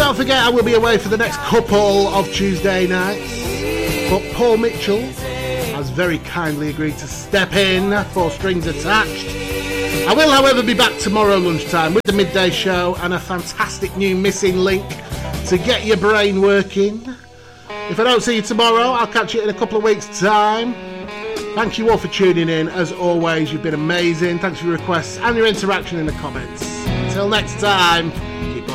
Don't forget, I will be away for the next couple of Tuesday nights, but Paul Mitchell has very kindly agreed to step in for Strings Attached. I will, however, be back tomorrow lunchtime with the midday show and a fantastic new missing link to get your brain working. If I don't see you tomorrow, I'll catch you in a couple of weeks' time. Thank you all for tuning in. As always, you've been amazing. Thanks for your requests and your interaction in the comments. Until next time, keep